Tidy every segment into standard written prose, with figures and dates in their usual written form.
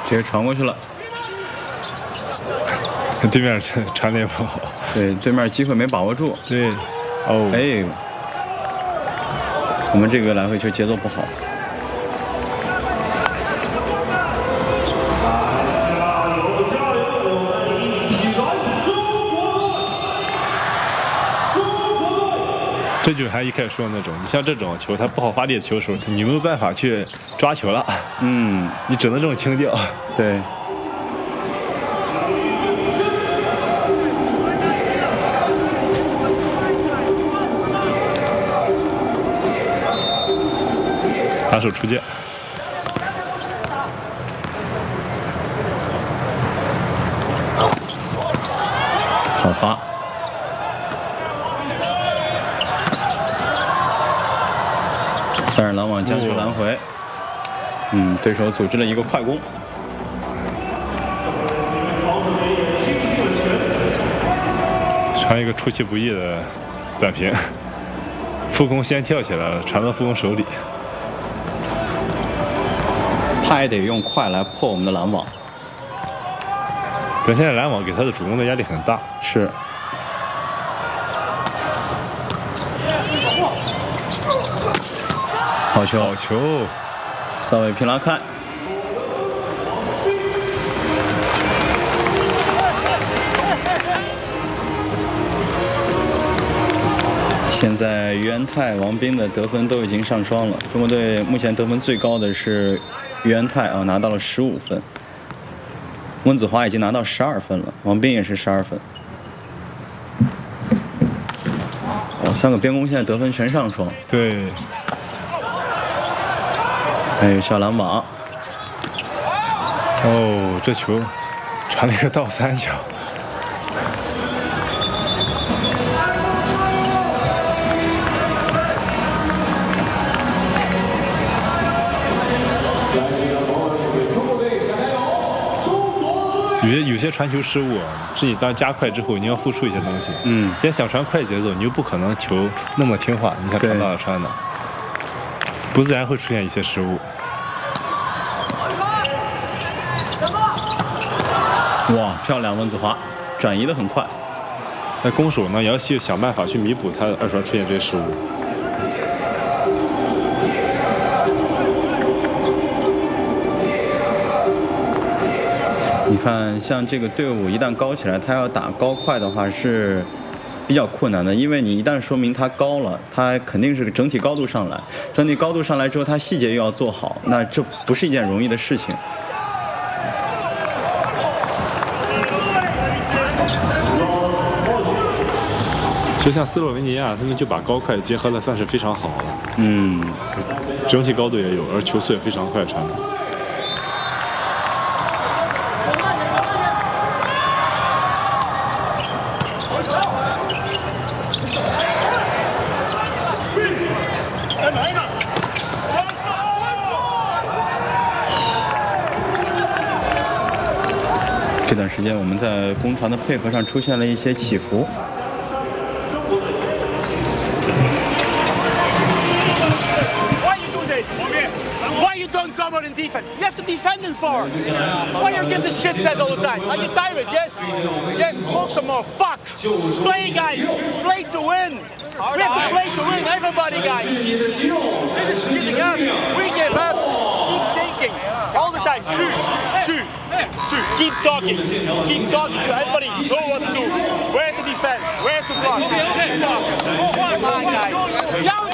直接传过去了。 对面传的也不好。 对，对面机会没把握住。 对，哦， 哎，我们这个来回球节奏不好。 这就是他一开始说的那种，你像这种球，他不好发力的球的时候，你没有办法去抓球了。 嗯， 你只能这种轻调。 对。 打手出界。 好发。三人拦网将球拦回。对手组织了一个快攻。 传一个出其不意的短平，副攻先跳起来了，传到副攻手里。 他也得用快来破我们的拦网。 但现在拦网给他的主攻的压力很大。 是。好球！ 好球！ 萨维皮拉开。现在于安泰、王斌的得分都已经上双了。中国队目前得分最高的是于安泰啊，拿到了15分。温子华已经拿到12分了，王斌也是12分。3个边攻现在得分全上双。 对。 还有小拦网。 哦，这球传了一个倒三角。有些传球失误，是你当加快之后，你要付出一些东西。今天想传快节奏，你又不可能球那么听话。你看传到了传的，不自然会出现一些失误。 哇，漂亮！温子华转移的很快。 那攻手呢，也要去想办法去弥补他二传出现这些失误。 你看，像这个队伍一旦高起来，他要打高快的话是比较困难的，因为你一旦说明他高了，他肯定是个整体高度上来，整体高度上来之后，他细节又要做好，那这不是一件容易的事情。 就像斯洛文尼亚，他们就把高快结合的算是非常好了。整体高度也有，而球速也非常快传的。 这段时间我们在攻传的配合上出现了一些起伏。 In defense. You have to defend him for. Why you give this shit says all the time? Are you tired? Yes. Yes, smoke some more. Fuck. Play, guys. Play to win. We have to play to win. Everybody, guys. This is giving up. We give up. Keep thinking. All the time. Shoot. Keep talking. Keep talking. So everybody know what to do. Where to defend. Where to block. Come on, guys. Down.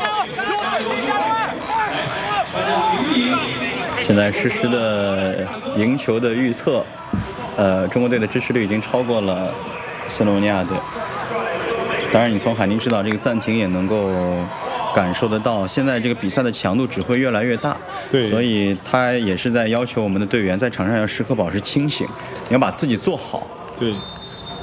现在实时的赢球的预测，中国队的支持率已经超过了斯洛文尼亚队。当然，你从海宁指导这个暂停也能够感受得到，现在这个比赛的强度只会越来越大。 对， 所以他也是在要求我们的队员在场上要时刻保持清醒，你要把自己做好。 对。